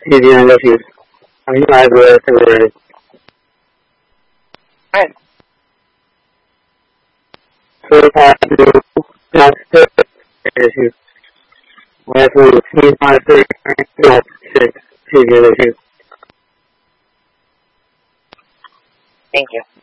TV and issues. I'm glad we're ready. Alright. So we have to do issues. We have to do 5, 6, TV and issues. Thank you.